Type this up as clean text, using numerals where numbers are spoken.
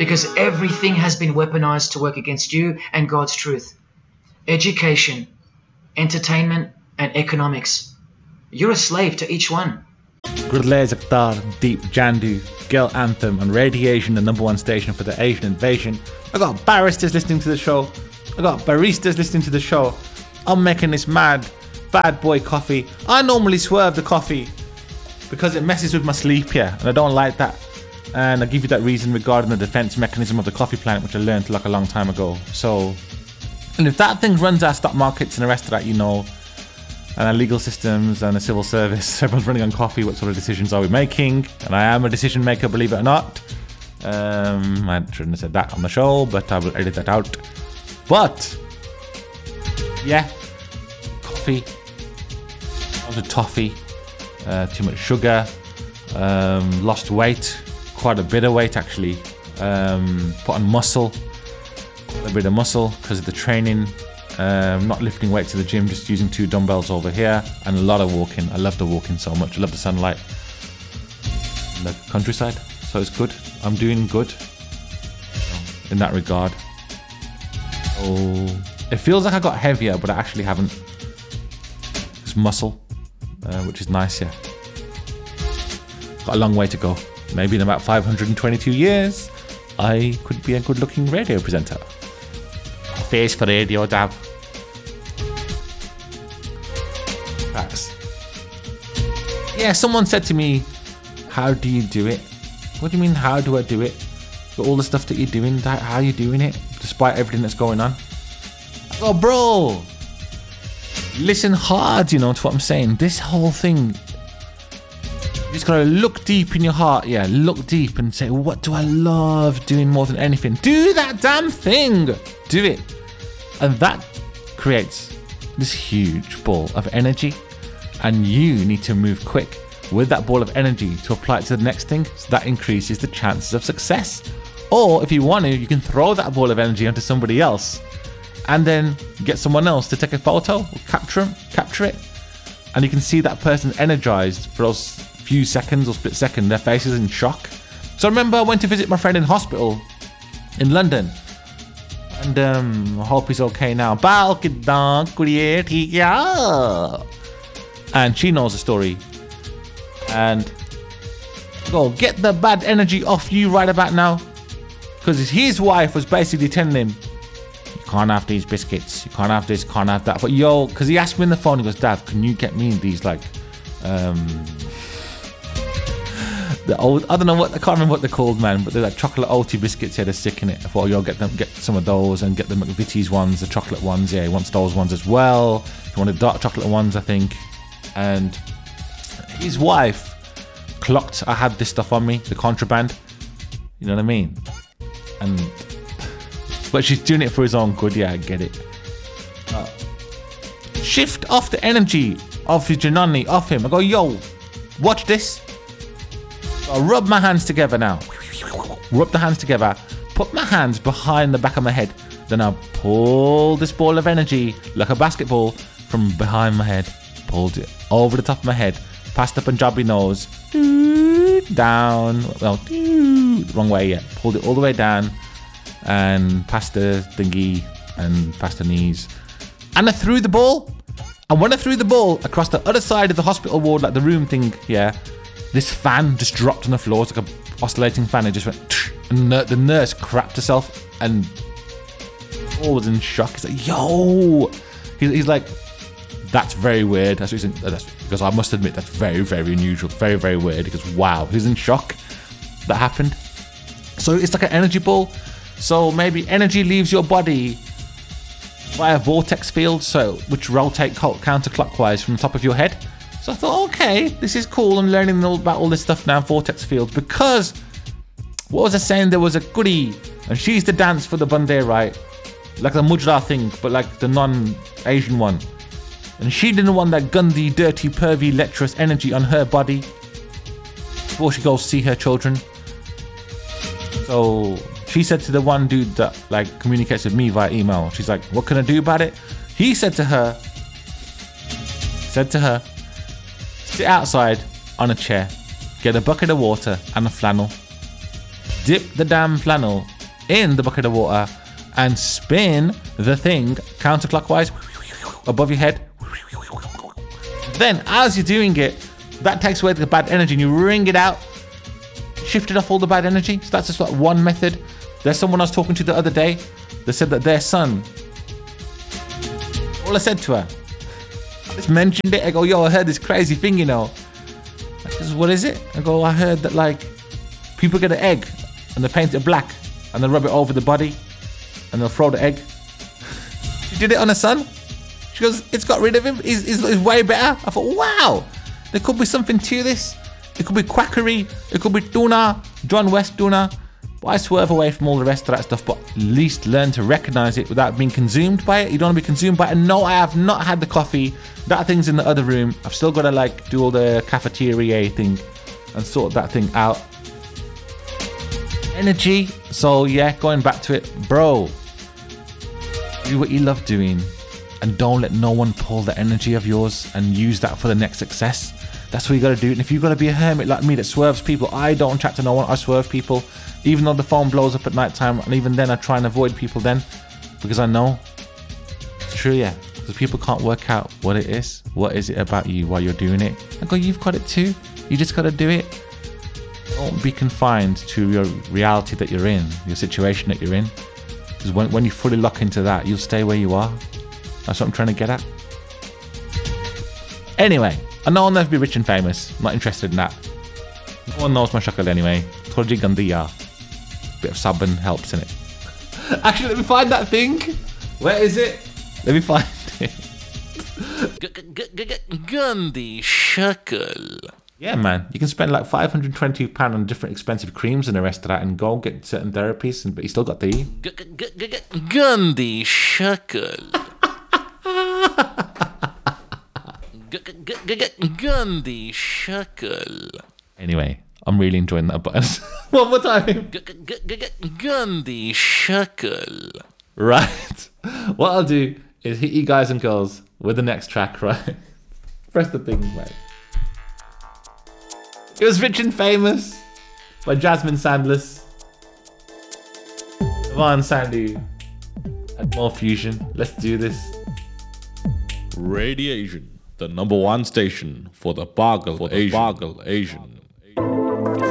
because everything has been weaponized to work against you and God's truth. Education, entertainment, and economics. You're a slave to each one. Gridlez Akhtar, Deep Jandu, Girl Anthem, and Radiation, the #1 station for the Asian invasion. I got barristers listening to the show. I got baristas listening to the show. I'm making this mad bad boy coffee. I normally swerve the coffee because it messes with my sleep, yeah, and I don't like that. And I give you that reason regarding the defense mechanism of the coffee plant, which I learned like a long time ago. So, and if that thing runs our stock markets and the rest of that, you know, and our legal systems and the civil service, everyone's running on coffee, what sort of decisions are we making? And I am a decision maker, believe it or not. I shouldn't have said that on the show, but I will edit that out. But yeah, coffee, lots of toffee, too much sugar, lost weight, quite a bit of weight actually, put on muscle, quite a bit of muscle because of the training, not lifting weights to the gym, just using 2 dumbbells over here, and a lot of walking. I love the walking so much. I love the sunlight and the countryside, so it's good. I'm doing good in that regard. Oh, it feels like I got heavier, but I actually haven't. It's muscle, which is nice, yeah. Got a long way to go. Maybe in about 522 years, I could be a good-looking radio presenter. Face for radio, Dav. Facts. Yeah, someone said to me, how do you do it? What do you mean, how do I do it? Got all the stuff that you're doing, how are you doing it? Despite everything that's going on. Oh, bro, listen hard, you know, to what I'm saying. This whole thing, you just gotta look deep in your heart, yeah, look deep and say, what do I love doing more than anything? Do that damn thing, do it. And that creates this huge ball of energy, and you need to move quick with that ball of energy to apply it to the next thing, so that increases the chances of success. Or if you want to, you can throw that ball of energy onto somebody else and then get someone else to take a photo or capture it, and you can see that person energized for those few seconds or split second, their faces in shock. So I remember I went to visit my friend in hospital in London, and I hope he's okay now. And she knows the story, and go get the bad energy off you right about now, because his wife was basically telling him, you can't have these biscuits, you can't have this, can't have that. But yo, because he asked me on the phone, he goes, Dad, can you get me these like the old, I don't know what, I can't remember what they're called, man, but they're like chocolate Oaty biscuits, yeah, they're sick in it. I thought, yo, get some of those, and get the McVitie's ones, the chocolate ones, yeah, he wants those ones as well. He wanted dark chocolate ones, I think. And his wife clocked I had this stuff on me, the contraband, you know what I mean? But she's doing it for his own good, yeah, I get it. Shift off the energy of his Janani, off him. I go, yo, watch this. I rub my hands together now. Rub the hands together. Put my hands behind the back of my head. Then I pull this ball of energy like a basketball from behind my head. Pulled it over the top of my head, past the Punjabi nose, down, well, wrong way, yeah. Pulled it all the way down and past the thingy and past the knees. And I threw the ball. And when I threw the ball across the other side of the hospital ward, like the room thing, yeah, this fan just dropped on the floor. It's like a oscillating fan. It just went, and the nurse crapped herself, and Paul was in shock. He's like, yo, he's like, that's very weird. That's what he's in, because I must admit that's very, very unusual, very, very weird. He goes, wow, he's in shock. That happened. So it's like an energy ball. So maybe energy leaves your body via vortex field, so which rotate counterclockwise from the top of your head. So I thought, okay, this is cool. I'm learning all about all this stuff now, vortex fields, because what was I saying? There was a goodie, and she used to dance for the Bandhe, right? Like the Mujra thing, but like the non-Asian one. And she didn't want that gundy, dirty, pervy, lecherous energy on her body before she goes to see her children. So she said to the one dude that like communicates with me via email, she's like, what can I do about it? He said to her, sit outside on a chair, get a bucket of water and a flannel, dip the damn flannel in the bucket of water and spin the thing counterclockwise above your head. Then, as you're doing it, that takes away the bad energy and you wring it out, shifted off all the bad energy. So that's just like one method. There's someone I was talking to the other day. They said that their son, all I said to her, I just mentioned it. I go, yo, I heard this crazy thing, you know. I says, what is it? I go, I heard that like people get an egg and they paint it black and they rub it over the body and they'll throw the egg. She did it on her son. She goes, it's got rid of him. He's way better. I thought, wow, there could be something to this. It could be quackery. It could be tuna, John West tuna. But I swerve away from all the rest of that stuff. But at least learn to recognize it without being consumed by it. You don't want to be consumed by it. And no, I have not had the coffee. That thing's in the other room. I've still got to like do all the cafeteria thing and sort that thing out. Energy. So yeah, going back to it, bro. Do what you love doing. And don't let no one pull the energy of yours and use that for the next success. That's what you gotta do. And if you've gotta be a hermit like me that swerves people, I don't chat to no one, I swerve people. Even though the phone blows up at night time, and even then I try and avoid people then. Because I know it's true, yeah. Because people can't work out what it is. What is it about you while you're doing it? I go, you've got it too. You just gotta do it. Don't be confined to your reality that you're in, your situation that you're in. Because when you fully lock into that, you'll stay where you are. That's what I'm trying to get at. Anyway, I know I'll never be rich and famous. I'm not interested in that. No one knows my shakal anyway. Toji Gandiya. Bit of sabun helps in it. Actually, let me find that thing. Where is it? Let me find it. Gandhi shakal. Yeah, man. You can spend like £520 on different expensive creams and the rest of that and go and get certain therapies, but you still got the Gandhi shakal. Gandhi shakal. Anyway, I'm really enjoying that button. One more time. Gandhi shakal. Right. What I'll do is hit you guys and girls with the next track, right? Press the thing, right? It was Rich and Famous by Jasmine Sandless. Come on, Sandy. Add more fusion. Let's do this. Radiation, the #1 station for the Bargle Asian.